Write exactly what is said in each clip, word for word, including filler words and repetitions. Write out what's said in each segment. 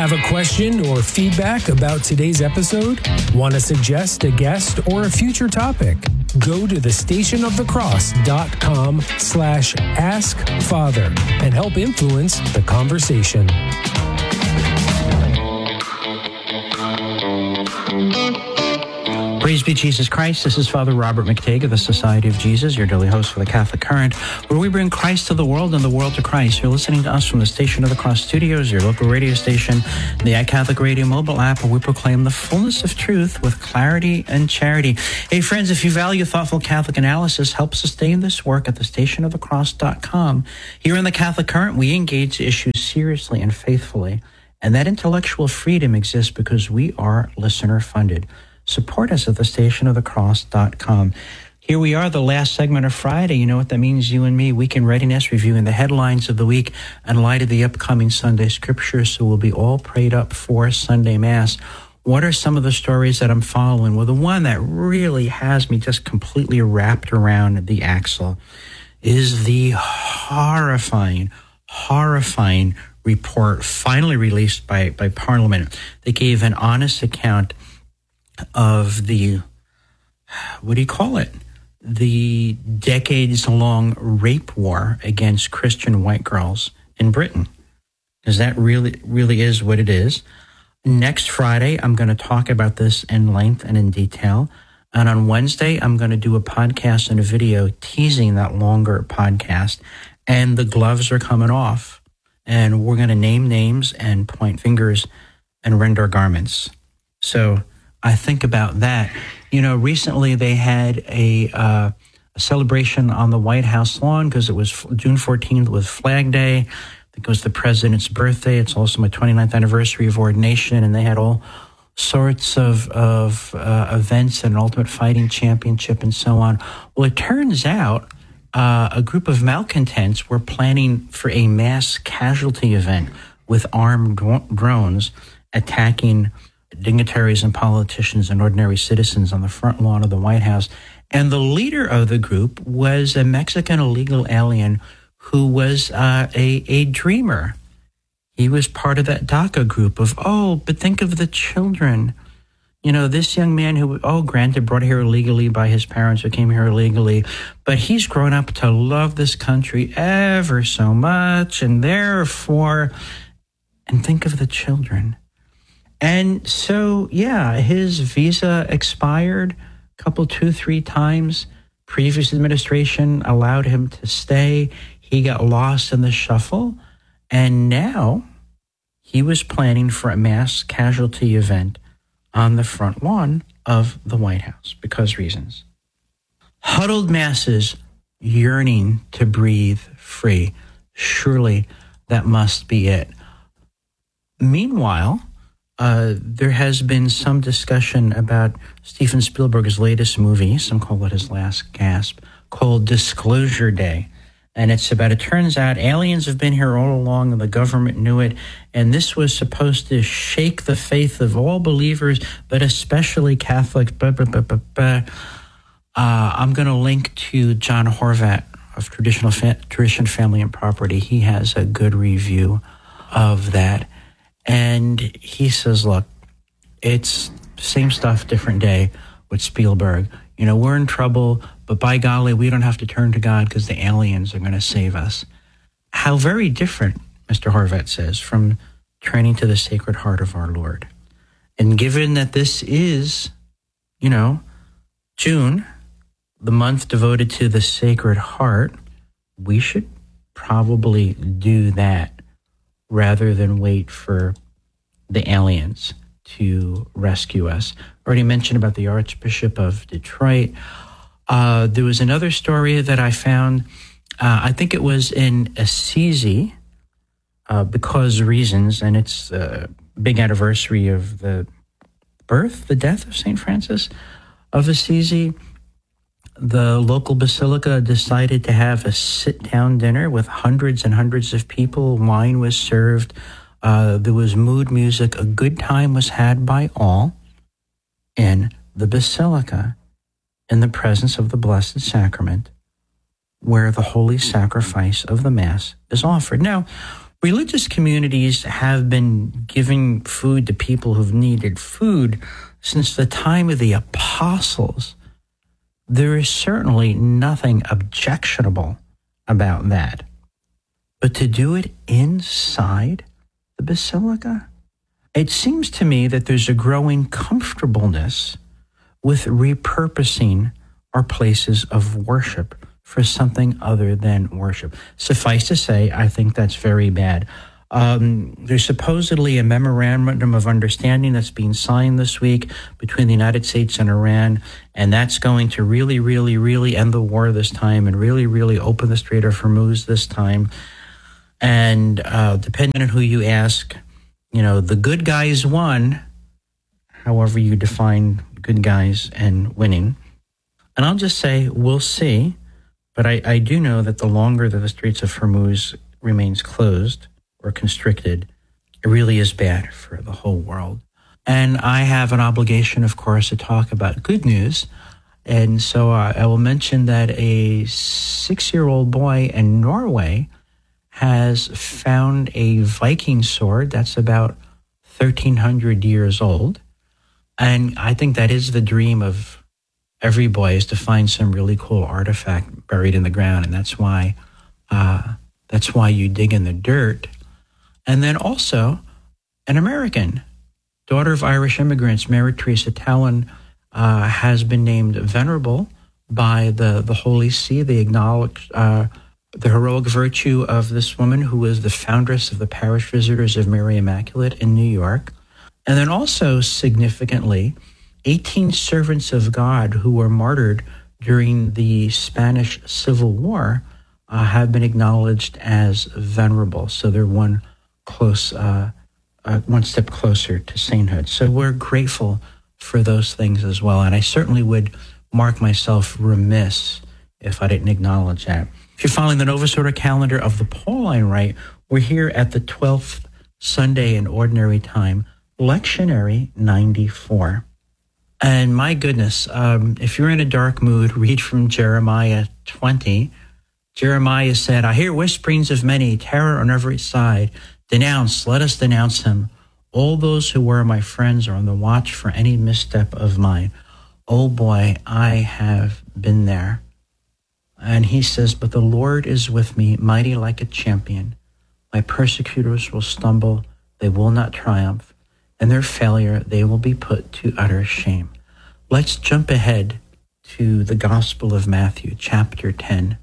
Have a question or feedback about today's episode? Want to suggest a guest or a future topic? Go to the station of the cross dot com slash ask father and help influence the conversation. Praise be Jesus Christ. This is Father Robert McTague of the Society of Jesus, your daily host for the Catholic Current, where we bring Christ to the world and the world to Christ. You're listening to us from the Station of the Cross Studios, your local radio station, the iCatholic Radio mobile app, where we proclaim the fullness of truth with clarity and charity. Hey, friends, if you value thoughtful Catholic analysis, help sustain this work at the station of the cross dot com. Here in the Catholic Current, we engage issues seriously and faithfully, and that intellectual freedom exists because we are listener-funded. Support us at the station of the cross dot com. Here we are, the last segment of Friday. You know what that means, you and me. Week in Readiness, reviewing the headlines of the week in light of the upcoming Sunday Scripture. So we'll be all prayed up for Sunday Mass. What are some of the stories that I'm following? Well, the one that really has me just completely wrapped around the axle is the horrifying, horrifying report finally released by, by Parliament. They gave an honest account of the, what do you call it? The decades-long rape war against Christian white girls in Britain. Because that really, really is what it is. Next Friday, I'm going to talk about this in length and in detail. And on Wednesday, I'm going to do a podcast and a video teasing that longer podcast. And the gloves are coming off. And we're going to name names and point fingers and rend our garments. So I think about that. You know, recently they had a, uh, a celebration on the White House lawn because it was June fourteenth was Flag Day. I think it was the president's birthday. It's also my twenty-ninth anniversary of ordination, and they had all sorts of, of uh, events and an Ultimate Fighting Championship and so on. Well, it turns out uh, a group of malcontents were planning for a mass casualty event with armed drones attacking dignitaries and politicians and ordinary citizens on the front lawn of the White House. And the leader of the group was a Mexican illegal alien who was uh, a, a dreamer. He was part of that DACA group of, oh, but think of the children. You know, this young man who, oh, granted, brought here illegally by his parents who came here illegally, but he's grown up to love this country ever so much, and therefore, and think of the children. And so, yeah, his visa expired a couple, two, three times. Previous administration allowed him to stay. He got lost in the shuffle. And now he was planning for a mass casualty event on the front lawn of the White House because reasons. Huddled masses yearning to breathe free. Surely that must be it. Meanwhile, Uh, there has been some discussion about Steven Spielberg's latest movie, some call it his last gasp, called Disclosure Day. And it's about, it turns out aliens have been here all along and the government knew it. And this was supposed to shake the faith of all believers, but especially Catholics. Blah, blah, blah, blah, blah. Uh, I'm going to link to John Horvat of Traditional Fa- Tradition, Family, and Property. He has a good review of that. And he says, look, it's same stuff, different day with Spielberg. You know, we're in trouble, but by golly, we don't have to turn to God because the aliens are going to save us. How very different, Mister Horvat says, from turning to the Sacred Heart of our Lord. And given that this is, you know, June, the month devoted to the Sacred Heart, we should probably do that rather than wait for the aliens to rescue us. Already mentioned about the Archbishop of Detroit. Uh, there was another story that I found, uh, I think it was in Assisi, uh, because reasons, and it's a big anniversary of the birth, the death of Saint Francis of Assisi. The local basilica decided to have a sit-down dinner with hundreds and hundreds of people. Wine was served. Uh, there was mood music. A good time was had by all in the basilica in the presence of the Blessed Sacrament, where the holy sacrifice of the Mass is offered. Now, Religious communities have been giving food to people who've needed food since the time of the apostles. There is certainly nothing objectionable about that. But to do it inside the basilica? It seems to me that there's a growing comfortableness with repurposing our places of worship for something other than worship. Suffice to say, I think that's very bad. Um, there's supposedly a memorandum of understanding that's being signed this week between the United States and Iran, and that's going to really, really, really end the war this time and really, really open the Strait of Hormuz this time. And uh, depending on who you ask, you know, the good guys won, however you define good guys and winning. And I'll just say, we'll see. But I, I do know that the longer that the Straits of Hormuz remains closed or constricted, it really is bad for the whole world. And I have an obligation, of course, to talk about good news. And so uh, I will mention that a six-year-old boy in Norway has found a Viking sword that's about thirteen hundred years old. And I think that is the dream of every boy, is to find some really cool artifact buried in the ground. And that's why uh, that's why you dig in the dirt. And then also an American, daughter of Irish immigrants, Mary Teresa Tallon, uh, has been named venerable by the, the Holy See. They acknowledge uh, the heroic virtue of this woman, who was the foundress of the Parish Visitors of Mary Immaculate in New York. And then also significantly, eighteen servants of God who were martyred during the Spanish Civil War uh, have been acknowledged as venerable. So they're one close, uh, uh, one step closer to sainthood. So we're grateful for those things as well. And I certainly would mark myself remiss if I didn't acknowledge that. If you're following the Novus Ordo calendar of the Pauline Rite, we're here at the twelfth Sunday in Ordinary Time, Lectionary ninety-four. And my goodness, um, if you're in a dark mood, read from Jeremiah twenty. Jeremiah said, I hear whisperings of many, terror on every side. Denounce, let us denounce him. All those who were my friends are on the watch for any misstep of mine. Oh boy, I have been there. And he says, but the Lord is with me, mighty like a champion. My persecutors will stumble, they will not triumph. In their failure, they will be put to utter shame. Let's jump ahead to the Gospel of Matthew, chapter ten.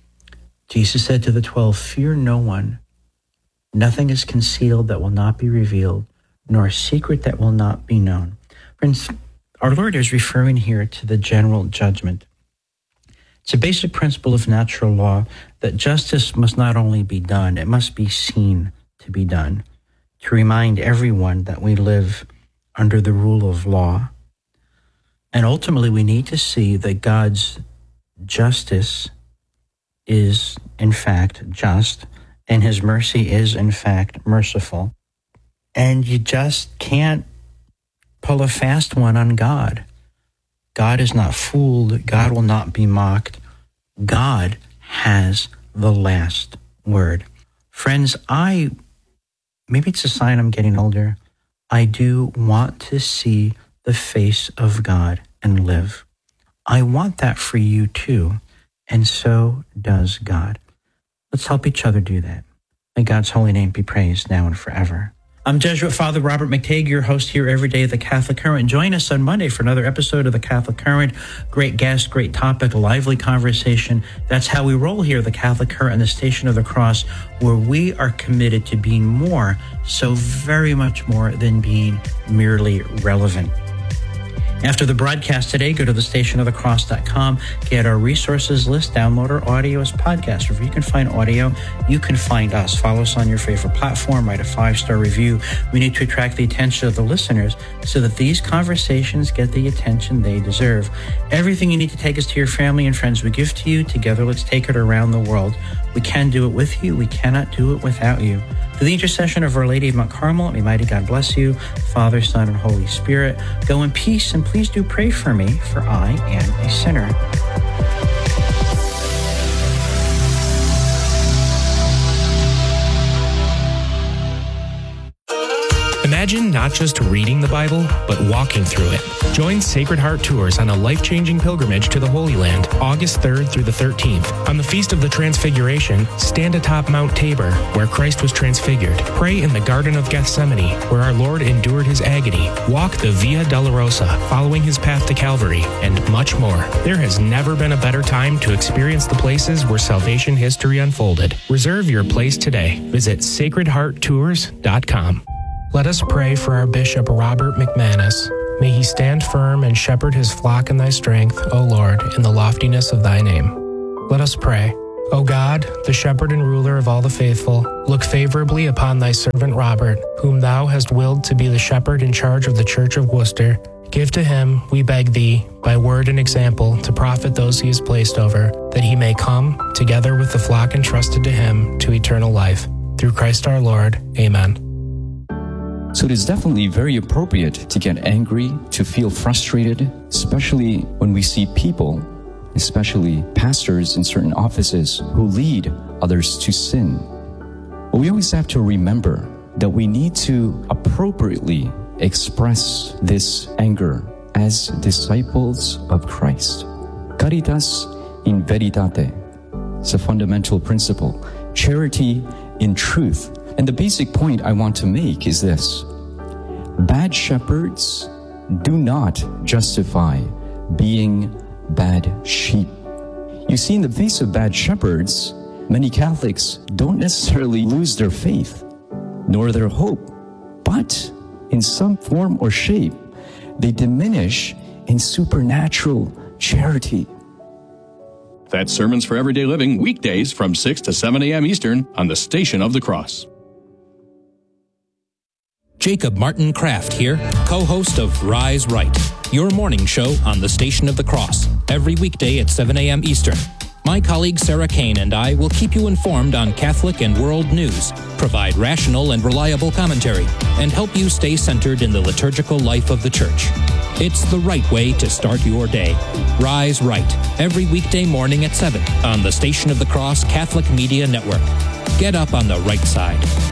Jesus said to the twelve, fear no one. Nothing is concealed that will not be revealed, nor a secret that will not be known. Friends, our Lord is referring here to the general judgment. It's a basic principle of natural law that justice must not only be done, it must be seen to be done, to remind everyone that we live under the rule of law. And ultimately, we need to see that God's justice is, in fact, just, and his mercy is, in fact, merciful. And you just can't pull a fast one on God. God is not fooled. God will not be mocked. God has the last word. Friends, I, maybe it's a sign I'm getting older, I do want to see the face of God and live. I want that for you too, and so does God. Let's help each other do that. May God's holy name be praised now and forever. I'm Jesuit Father Robert McTague, your host here every day of the Catholic Current. Join us on Monday for another episode of the Catholic Current. Great guest, great topic, lively conversation. That's how we roll here, the Catholic Current and the Station of the Cross, where we are committed to being more, so very much more than being merely relevant. After the broadcast today, go to the station of the cross dot com, get our resources list, download our audio as podcast. Wherever you can find audio, you can find us. Follow us on your favorite platform, write a five-star review. We need to attract the attention of the listeners so that these conversations get the attention they deserve. Everything you need to take us to your family and friends we give to you. Together, let's take it around the world. We can do it with you. We cannot do it without you. Through the intercession of Our Lady of Mount Carmel, may mighty God bless you, Father, Son, and Holy Spirit. Go in peace, and please do pray for me, for I am a sinner. Imagine not just reading the Bible, but walking through it. Join Sacred Heart Tours on a life-changing pilgrimage to the Holy Land, August third through the thirteenth. On the Feast of the Transfiguration, stand atop Mount Tabor, where Christ was transfigured. Pray in the Garden of Gethsemane, where our Lord endured his agony. Walk the Via Dolorosa, following his path to Calvary, and much more. There has never been a better time to experience the places where salvation history unfolded. Reserve your place today. Visit sacred heart tours dot com. Let us pray for our Bishop Robert McManus. May he stand firm and shepherd his flock in thy strength, O Lord, in the loftiness of thy name. Let us pray. O God, the shepherd and ruler of all the faithful, look favorably upon thy servant Robert, whom thou hast willed to be the shepherd in charge of the Church of Worcester. Give to him, we beg thee, by word and example, to profit those he has placed over, that he may come, together with the flock entrusted to him, to eternal life. Through Christ our Lord. Amen. So it is definitely very appropriate to get angry, to feel frustrated, especially when we see people, especially pastors in certain offices, who lead others to sin. But we always have to remember that we need to appropriately express this anger as disciples of Christ. Caritas in veritate. It's a fundamental principle. Charity in truth. And the basic point I want to make is this. Bad shepherds do not justify being bad sheep. You see, in the face of bad shepherds, many Catholics don't necessarily lose their faith, nor their hope, but in some form or shape, they diminish in supernatural charity. That's Sermons for Everyday Living, weekdays from six to seven a.m. Eastern on the Station of the Cross. Jacob Martin Kraft here, co-host of Rise Right, your morning show on the Station of the Cross, every weekday at seven a.m. Eastern. My colleague Sarah Kane and I will keep you informed on Catholic and world news, provide rational and reliable commentary, and help you stay centered in the liturgical life of the Church. It's the right way to start your day. Rise Right, every weekday morning at seven on the Station of the Cross Catholic Media Network. Get up on the right side.